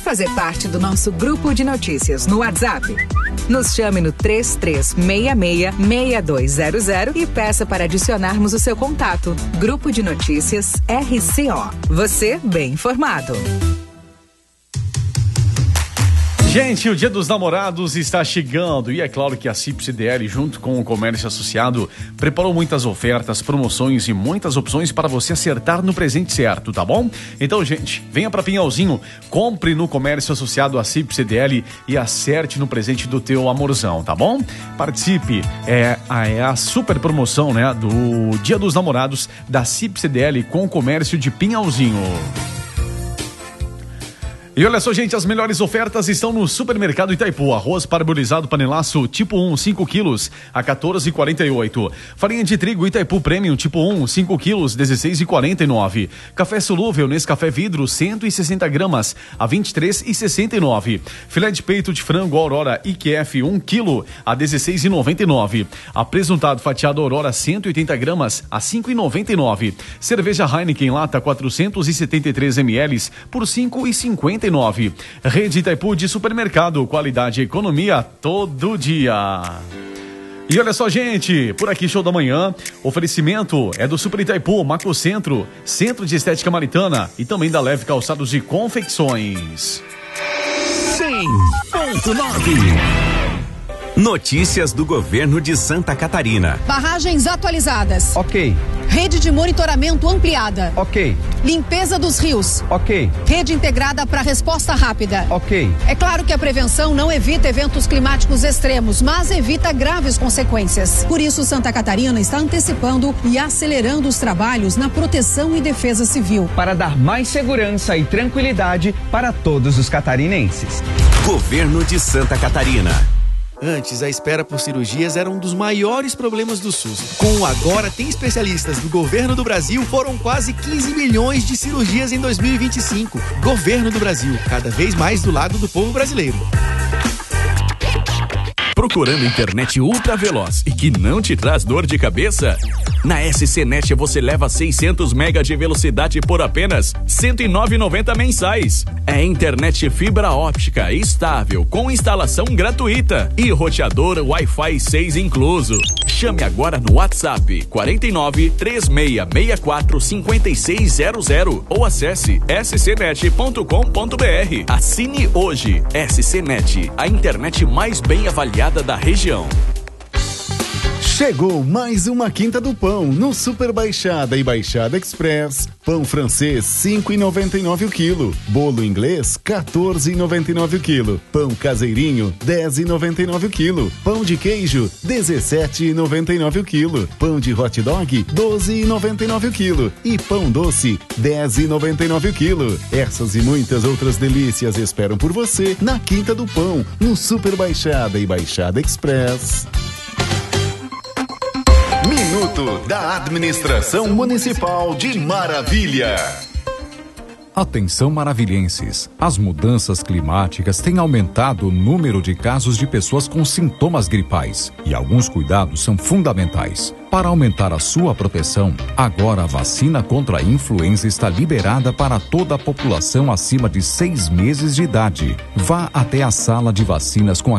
fazer parte do nosso grupo de notícias no WhatsApp? Nos chame no 3366-6200 e peça para adicionarmos o seu contato. Grupo de Notícias RCO. Você bem informado. Gente, o Dia dos Namorados está chegando e é claro que a CIP-CDL, junto com o Comércio Associado, preparou muitas ofertas, promoções e muitas opções para você acertar no presente certo, tá bom? Então, gente, venha para Pinhalzinho, compre no Comércio Associado a CIP-CDL e acerte no presente do teu amorzão, tá bom? Participe, é a super promoção, né, do Dia dos Namorados da CIP-CDL com o Comércio de Pinhalzinho. E olha só, gente, as melhores ofertas estão no Supermercado Itaipu. Arroz parbolizado panelaço tipo 1, 5 quilos, a 14,48. Farinha de trigo Itaipu Premium tipo 1, 5 quilos, 16,49. Café solúvel Nescafé vidro, 160 gramas, a 23,69. Filé de peito de frango Aurora IQF 1 quilo, a 16,99. A presuntado fatiado Aurora 180 gramas, a 5,99. Cerveja Heineken lata 473 ml por 5,59. Rede Itaipu de supermercado, qualidade e economia todo dia. E olha só, gente, por aqui show da manhã, oferecimento é do Super Itaipu, Macrocentro, Centro de Estética Maritana e também da Leve Calçados e Confecções. 100.9 Notícias do Governo de Santa Catarina. Barragens atualizadas. Ok. Rede de monitoramento ampliada. Ok. Limpeza dos rios. Ok. Rede integrada para resposta rápida. Ok. É claro que a prevenção não evita eventos climáticos extremos, mas evita graves consequências. Por isso, Santa Catarina está antecipando e acelerando os trabalhos na proteção e defesa civil. Para dar mais segurança e tranquilidade para todos os catarinenses. Governo de Santa Catarina. Antes, a espera por cirurgias era um dos maiores problemas do SUS. Com o Agora Tem Especialistas do Governo do Brasil, foram quase 15 milhões de cirurgias em 2025. Governo do Brasil, cada vez mais do lado do povo brasileiro. Procurando internet ultra veloz e que não te traz dor de cabeça? Na SCNet você leva 600 mega de velocidade por apenas R$ 109,90 mensais. É internet fibra óptica estável com instalação gratuita e roteador Wi-Fi 6 incluso. Chame agora no WhatsApp 49 3664 5600 ou acesse scnet.com.br. Assine hoje. SCNet, a internet mais bem avaliada da região. Chegou mais uma Quinta do Pão no Super Baixada e Baixada Express. Pão francês 5,99 o quilo. Bolo inglês 14,99 o quilo. Pão caseirinho 10,99 o quilo. Pão de queijo 17,99 o quilo. Pão de hot dog 12,99 o quilo. E pão doce 10,99 o quilo. Essas e muitas outras delícias esperam por você na Quinta do Pão no Super Baixada e Baixada Express. Minuto da Administração Municipal de Maravilha. Atenção maravilhenses, as mudanças climáticas têm aumentado o número de casos de pessoas com sintomas gripais e alguns cuidados são fundamentais. Para aumentar a sua proteção, agora a vacina contra a influenza está liberada para toda a população acima de 6 meses de idade. Vá até a sala de vacinas com a